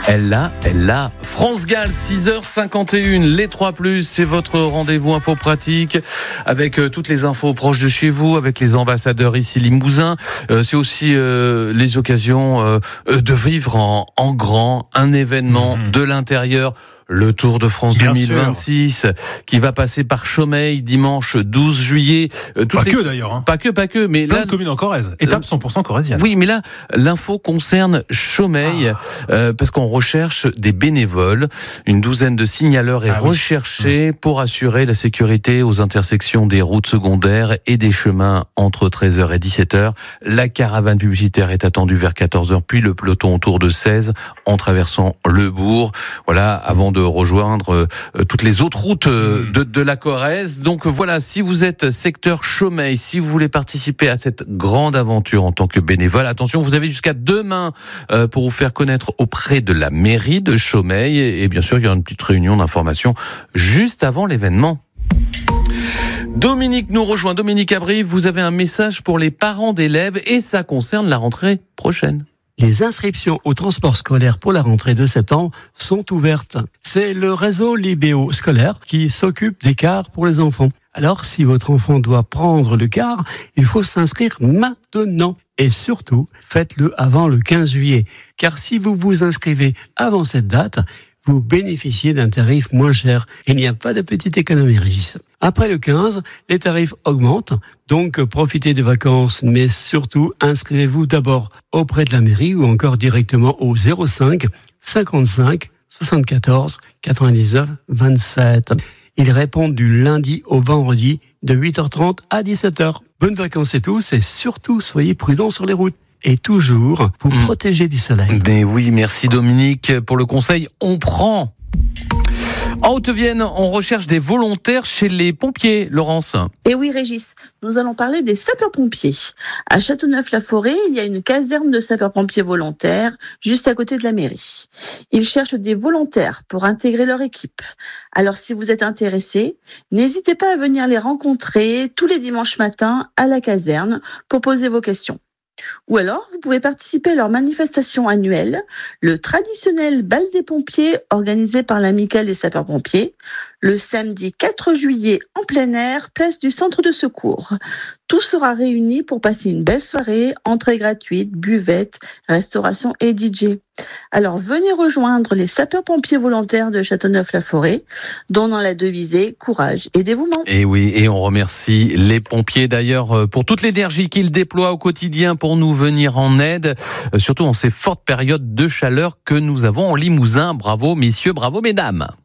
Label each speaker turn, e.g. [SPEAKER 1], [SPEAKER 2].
[SPEAKER 1] Elle l'a. France Gall, 6h51, les 3+, c'est votre rendez-vous info pratique avec toutes les infos proches de chez vous, avec les ambassadeurs ici Limousin. C'est aussi les occasions de vivre en grand un événement de l'intérieur. Le Tour de France 2026 qui va passer par Chaumeil dimanche 12 juillet.
[SPEAKER 2] Que d'ailleurs. Hein.
[SPEAKER 1] Pas que. Mais
[SPEAKER 2] plein
[SPEAKER 1] là,
[SPEAKER 2] de communes en Corrèze. Étape 100% corrézienne.
[SPEAKER 1] Oui, mais là, l'info concerne Chaumeil parce qu'on recherche des bénévoles. Une douzaine de signaleurs est recherchée pour assurer la sécurité aux intersections des routes secondaires et des chemins entre 13h et 17h. La caravane publicitaire est attendue vers 14h, puis le peloton autour de 16 en traversant le bourg. Voilà, avant de rejoindre toutes les autres routes de la Corrèze. Donc voilà, si vous êtes secteur Chaumeil, si vous voulez participer à cette grande aventure en tant que bénévole, attention, vous avez jusqu'à demain pour vous faire connaître auprès de la mairie de Chaumeil. Et bien sûr, il y aura une petite réunion d'information juste avant l'événement. Dominique nous rejoint. Dominique Abrive, vous avez un message pour les parents d'élèves et ça concerne la rentrée prochaine.
[SPEAKER 3] Les inscriptions au transport scolaire pour la rentrée de septembre sont ouvertes. C'est le réseau Libéo scolaire qui s'occupe des cars pour les enfants. Alors, si votre enfant doit prendre le car, il faut s'inscrire maintenant. Et surtout, faites-le avant le 15 juillet. Car si vous vous inscrivez avant cette date, vous bénéficiez d'un tarif moins cher. Il n'y a pas de petite économie, Régis. Après le 15, les tarifs augmentent. Donc, profitez des vacances, mais surtout, inscrivez-vous d'abord auprès de la mairie ou encore directement au 05 55 74 99 27. Ils répondent du lundi au vendredi de 8h30 à 17h. Bonnes vacances à tous et surtout, soyez prudents sur les routes. Et toujours vous protéger du soleil.
[SPEAKER 1] Mais oui, merci Dominique pour le conseil. On prend. En Haute-Vienne, on recherche des volontaires chez les pompiers, Laurence.
[SPEAKER 4] Et oui, Régis, nous allons parler des sapeurs-pompiers. À Châteauneuf-la-Forêt, il y a une caserne de sapeurs-pompiers volontaires juste à côté de la mairie. Ils cherchent des volontaires pour intégrer leur équipe. Alors, si vous êtes intéressés, n'hésitez pas à venir les rencontrer tous les dimanches matins à la caserne pour poser vos questions. Ou alors, vous pouvez participer à leur manifestation annuelle, le traditionnel bal des pompiers organisé par l'Amicale des sapeurs-pompiers, le samedi 4 juillet en plein air, place du centre de secours. Tout sera réuni pour passer une belle soirée, entrée gratuite, buvette, restauration et DJ. Alors venez rejoindre les sapeurs-pompiers volontaires de Châteauneuf-la-Forêt, donnant la devisée courage et dévouement.
[SPEAKER 1] Et oui, et on remercie les pompiers d'ailleurs pour toute l'énergie qu'ils déploient au quotidien pour nous venir en aide, surtout en ces fortes périodes de chaleur que nous avons en Limousin. Bravo messieurs, bravo mesdames.